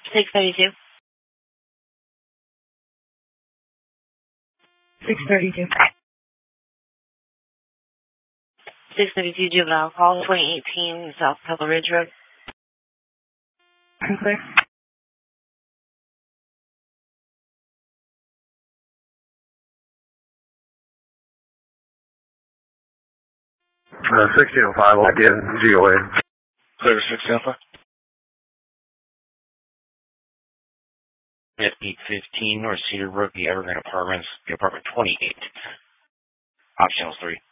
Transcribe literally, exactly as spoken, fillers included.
six thirty-two. six thirty-two. six thirty-two juvenile call, twenty eighteen South Pebble Ridge Road. I'm clear. Uh, sixteen oh five, again, G O A. Clear to six Alpha. At eight fifteen North Cedar Brook, the Evergreen Apartments, the apartment twenty-eight. Optionals three.